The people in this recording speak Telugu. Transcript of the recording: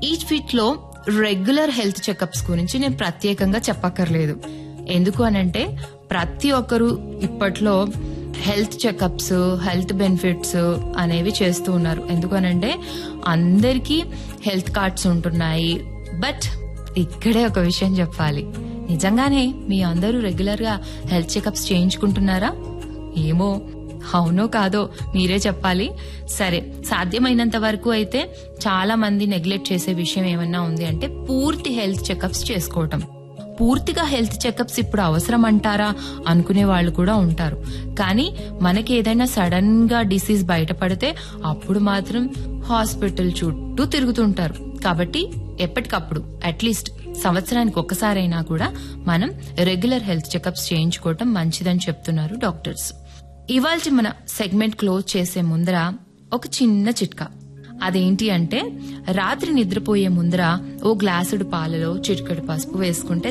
ఈ ఫిట్ లో రెగ్యులర్ హెల్త్ చెకప్స్ గురించి నేను ప్రత్యేకంగా చెప్పక్కర్లేదు. ఎందుకు అనంటే ప్రతి ఒక్కరు ఇప్పట్లో హెల్త్ చెకప్స్, హెల్త్ బెనిఫిట్స్ అనేవి చేస్తూ ఉన్నారు. ఎందుకనంటే అందరికీ హెల్త్ కార్డ్స్ ఉంటున్నాయి. బట్ ఇక్కడే ఒక విషయం చెప్పాలి, నిజంగానే మీ అందరూ రెగ్యులర్ గా హెల్త్ చెకప్స్ చేయించుకుంటున్నారా? ఏమో, అవునో కాదో మీరే చెప్పాలి. సరే, సాధ్యమైనంత వరకు అయితే చాలా మంది నెగ్లెక్ట్ చేసే విషయం ఏమన్నా ఉంది అంటే పూర్తి హెల్త్ చెకప్స్ చేసుకోవటం. పూర్తిగా హెల్త్ చెకప్స్ ఇప్పుడు అవసరం అంటారా అనుకునే వాళ్ళు కూడా ఉంటారు. కానీ మనకి ఏదైనా సడన్ గా డిసీజ్ బయటపడితే అప్పుడు మాత్రం హాస్పిటల్ చుట్టూ తిరుగుతుంటారు. కాబట్టి ఎప్పటికప్పుడు అట్లీస్ట్ సంవత్సరానికి ఒక్కసారైనా కూడా మనం రెగ్యులర్ హెల్త్ చెకప్స్ చేయించుకోవటం మంచిదని చెప్తున్నారు డాక్టర్స్. ఇవాల్టి మన సెగ్మెంట్ క్లోజ్ చేసే ముందర ఒక చిన్న చిట్కా. అదేంటి అంటే రాత్రి నిద్రపోయే ముందర ఓ గ్లాసుడు పాలలో చిటికెడు పసుపు వేసుకుంటే